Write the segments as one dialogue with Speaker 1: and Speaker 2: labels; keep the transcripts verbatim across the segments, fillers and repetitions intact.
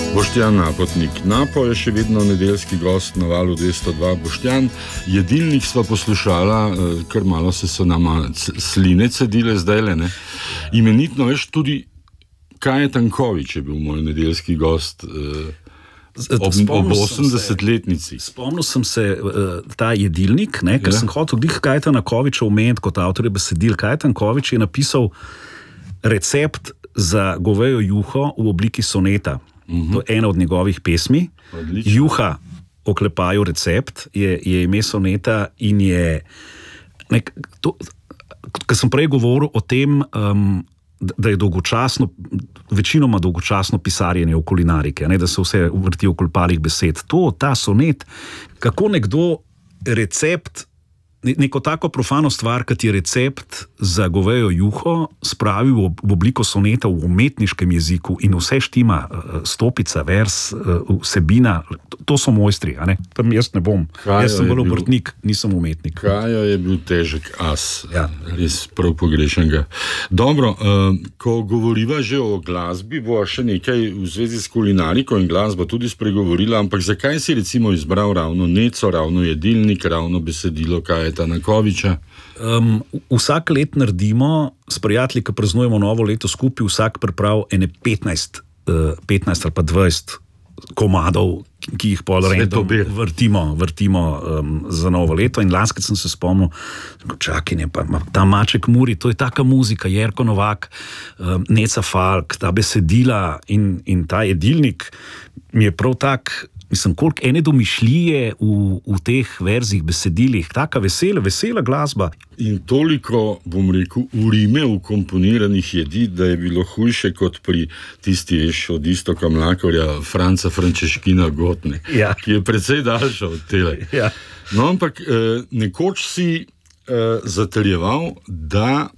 Speaker 1: Boštjan Napotnik. Napo je še vedno nedeljski gost na Valu dvesto dva. Boštjan, jedilnik sva poslušala, kar malo se so nama sline cedile zdajle, ne? Imenitno, veš, tudi Kaje Tanković je bil moj nedeljski gost ob, ob osemdesetletnici.
Speaker 2: Spomnil sem se uh, ta jedilnik, ne, ker ja. sem hotel glih Kaja Tankovića omeniti kot avtorja besedil. Kaj Tanković je napisal recept za govejo juho v obliki soneta. Uh-huh. To je ena od njegovih pesmi. Odlično. Juha, oklepajo recept, je, je ime soneta in je... Nek, to, ko sem prej govoril o tem, um, da je dolgočasno, večinoma dolgočasno pisarjenje v kulinarike, ne, da se vse vrti okoli parih besed. To, ta sonet, kako nekdo recept, neko tako profano stvar, kot je recept za govejo juho, spravi v obliko soneta v umetniškem jeziku in vse štima, stopica, vers, vsebina, to so mojstri, a ne? Tam jaz ne bom. Kajo jaz sem bolj obrtnik, nisem umetnik.
Speaker 1: Kajo je bil težek as,
Speaker 2: ja.
Speaker 1: Res prav pogrešen ga. Dobro, uh, ko govoriva že o glasbi, bo še nekaj v zvezi s kulinariko in glasba tudi spregovorila, ampak zakaj si recimo izbral ravno Neco, ravno jedilnik, ravno besedilo Kaje Tankovića?
Speaker 2: Um, vsak let naredimo s prijatelji, ki praznujemo novo leto skupaj, vsak priprav ene petnajst, uh, petnajst ali pa dvajset komadov, ki jih pol random vrtimo, vrtimo um, za novo leto. In lanskrat sem se spomnil, čakaj, ne, pa ta Maček Muri, to je taka muzika, Jerko Novak, um, Neca Falk, ta besedila in, in ta jedilnik mi je prav tak, mislim, koliko ene domišljije v, v teh verzih, besedilih, taka vesela, vesela glasba.
Speaker 1: In toliko, bom rekel, urime v komponiranih jedi, da je bilo hujše kot pri tisti, veš, od Istoka Mlakarja, Franca Frančeškina Gotne,
Speaker 2: ja.
Speaker 1: ki je precej daljša od tele.
Speaker 2: Ja.
Speaker 1: No, ampak eh, nekoč si eh, zatrjeval, da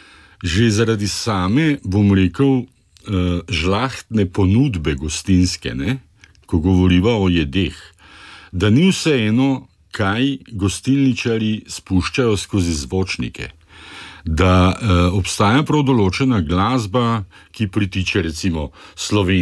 Speaker 1: že zaradi same, bom rekel, eh, žlahtne ponudbe gostinske, ne? Ko govoriva o jedeh, da ni vseeno, kaj gostilničari spuščajo skozi zvočnike, da eh, obstaja prav določena glasba, ki pritiče recimo Sloveniji.